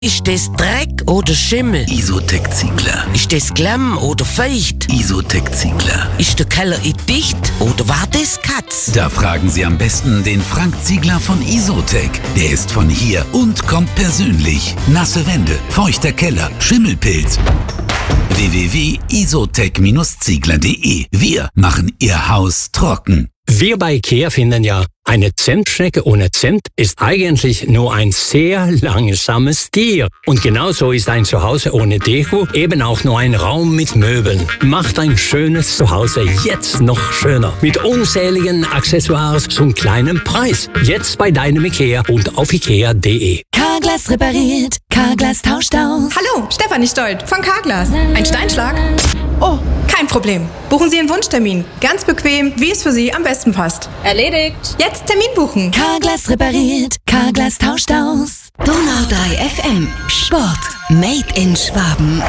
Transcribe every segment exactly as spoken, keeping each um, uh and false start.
Ist das Dreck oder Schimmel? Isotec Ziegler. Ist das Klamm oder feucht? Isotec Ziegler. Ist der Keller dicht oder war das Katz? Da fragen Sie am besten den Frank Ziegler von Isotec. Der ist von hier und kommt persönlich. Nasse Wände, feuchter Keller, Schimmelpilz. w w w punkt isotec ziegler punkt de. Wir machen Ihr Haus trocken. Wir bei IKEA finden ja, eine Zentschnecke ohne Zimt ist eigentlich nur ein sehr langsames Tier. Und genauso ist ein Zuhause ohne Deko eben auch nur ein Raum mit Möbeln. Macht ein schönes Zuhause jetzt noch schöner. Mit unzähligen Accessoires zum kleinen Preis. Jetzt bei deinem IKEA und auf ikea punkt de. Carglass repariert, Carglass tauscht aus. Hallo, Stefanie Stolt von Carglass. Ein Steinschlag? Oh, kein Problem. Buchen Sie einen Wunschtermin. Ganz bequem, wie es für Sie am besten passt. Erledigt. Jetzt Termin buchen. Carglass repariert, Carglass tauscht aus. Donau drei F M. Sport. Made in Schwaben.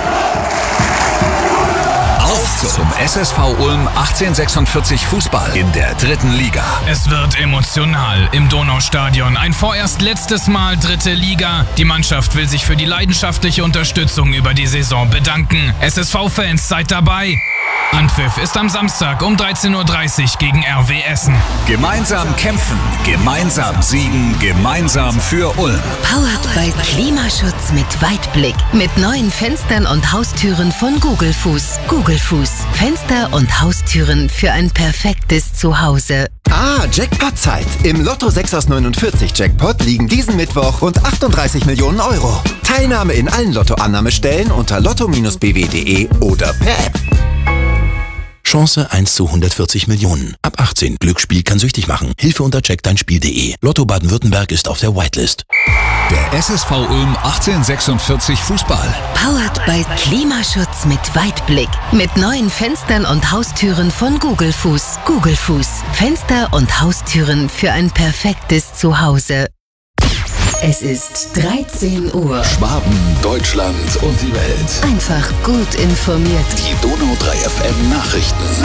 Auf zum S S V Ulm achtzehnhundertsechsundvierzig Fußball in der dritten Liga. Es wird emotional im Donaustadion. Ein vorerst letztes Mal dritte Liga. Die Mannschaft will sich für die leidenschaftliche Unterstützung über die Saison bedanken. S S V-Fans, seid dabei. Anpfiff ist am Samstag um dreizehn Uhr dreißig gegen R W Essen. Gemeinsam kämpfen, gemeinsam siegen, gemeinsam für Ulm. Powered by Klimaschutz mit Weitblick. Mit neuen Fenstern und Haustüren von Gugelfuß. Gugelfuß. Fenster und Haustüren für ein perfektes Zuhause. Ah, Jackpot-Zeit. Im Lotto sechs aus neunundvierzig Jackpot liegen diesen Mittwoch rund achtunddreißig Millionen Euro. Teilnahme in allen Lottoannahmestellen unter lotto Bindestrich b w punkt de oder per App. Chance eins zu hundertvierzig Millionen. Ab achtzehn. Glücksspiel kann süchtig machen. Hilfe unter check dein spiel punkt de. Lotto Baden-Württemberg ist auf der Whitelist. Der S S V Ulm achtzehnhundertsechsundvierzig Fußball. Powered by Klimaschutz mit Weitblick. Mit neuen Fenstern und Haustüren von Gugelfuß. Gugelfuß. Fenster und Haustüren für ein perfektes Zuhause. Es ist dreizehn Uhr. Schwaben, Deutschland und die Welt. Einfach gut informiert. Die Donau drei F M Nachrichten.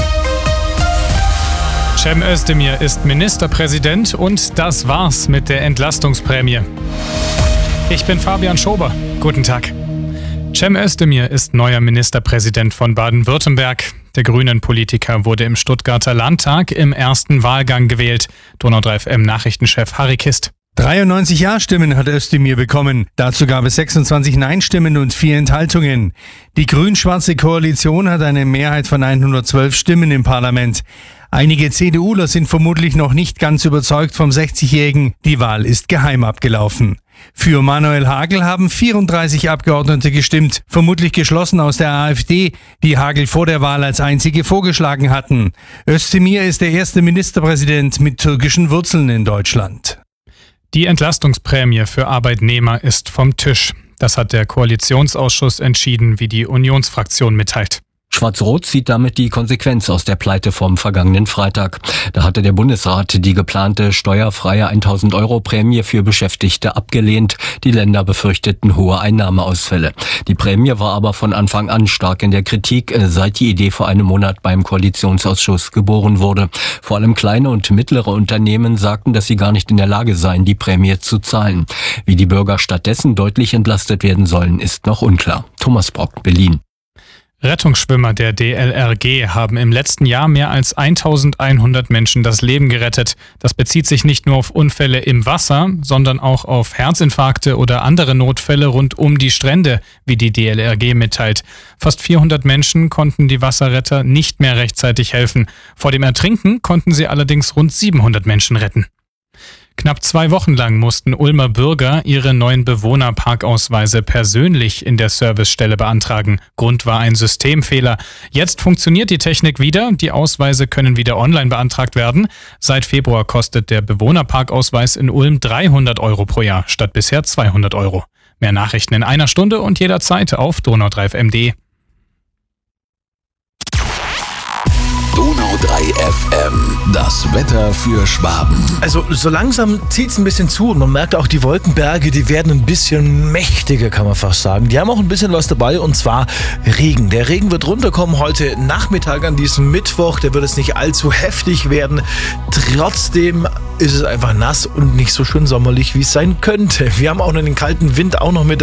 Cem Özdemir ist Ministerpräsident und das war's mit der Entlastungsprämie. Ich bin Fabian Schober. Guten Tag. Cem Özdemir ist neuer Ministerpräsident von Baden-Württemberg. Der Grünen-Politiker wurde im Stuttgarter Landtag im ersten Wahlgang gewählt. Donau drei F M Nachrichtenchef Harry Kist. dreiundneunzig Ja-Stimmen hat Özdemir bekommen. Dazu gab es sechsundzwanzig Nein-Stimmen und vier Enthaltungen. Die grün-schwarze Koalition hat eine Mehrheit von hundertzwölf Stimmen im Parlament. Einige CDUler sind vermutlich noch nicht ganz überzeugt vom sechzigjährigen. Die Wahl ist geheim abgelaufen. Für Manuel Hagel haben vierunddreißig Abgeordnete gestimmt, vermutlich geschlossen aus der AfD, die Hagel vor der Wahl als einzige vorgeschlagen hatten. Özdemir ist der erste Ministerpräsident mit türkischen Wurzeln in Deutschland. Die Entlastungsprämie für Arbeitnehmer ist vom Tisch. Das hat der Koalitionsausschuss entschieden, wie die Unionsfraktion mitteilt. Schwarz-Rot zieht damit die Konsequenz aus der Pleite vom vergangenen Freitag. Da hatte der Bundesrat die geplante steuerfreie tausend Euro Prämie für Beschäftigte abgelehnt. Die Länder befürchteten hohe Einnahmeausfälle. Die Prämie war aber von Anfang an stark in der Kritik, seit die Idee vor einem Monat beim Koalitionsausschuss geboren wurde. Vor allem kleine und mittlere Unternehmen sagten, dass sie gar nicht in der Lage seien, die Prämie zu zahlen. Wie die Bürger stattdessen deutlich entlastet werden sollen, ist noch unklar. Thomas Brock, Berlin. Rettungsschwimmer der D L R G haben im letzten Jahr mehr als eintausendeinhundert Menschen das Leben gerettet. Das bezieht sich nicht nur auf Unfälle im Wasser, sondern auch auf Herzinfarkte oder andere Notfälle rund um die Strände, wie die D L R G mitteilt. Fast vierhundert Menschen konnten die Wasserretter nicht mehr rechtzeitig helfen. Vor dem Ertrinken konnten sie allerdings rund siebenhundert Menschen retten. Knapp zwei Wochen lang mussten Ulmer Bürger ihre neuen Bewohnerparkausweise persönlich in der Servicestelle beantragen. Grund war ein Systemfehler. Jetzt funktioniert die Technik wieder. Die Ausweise können wieder online beantragt werden. Seit Februar kostet der Bewohnerparkausweis in Ulm dreihundert Euro pro Jahr statt bisher zweihundert Euro. Mehr Nachrichten in einer Stunde und jederzeit auf donau drei F M punkt de. Donau drei F M. Das Wetter für Schwaben. Also so langsam zieht es ein bisschen zu und man merkt auch, die Wolkenberge, die werden ein bisschen mächtiger, kann man fast sagen. Die haben auch ein bisschen was dabei und zwar Regen. Der Regen wird runterkommen heute Nachmittag an diesem Mittwoch. Der wird jetzt nicht allzu heftig werden. Trotzdem ist es einfach nass und nicht so schön sommerlich, wie es sein könnte. Wir haben auch noch den kalten Wind auch noch mit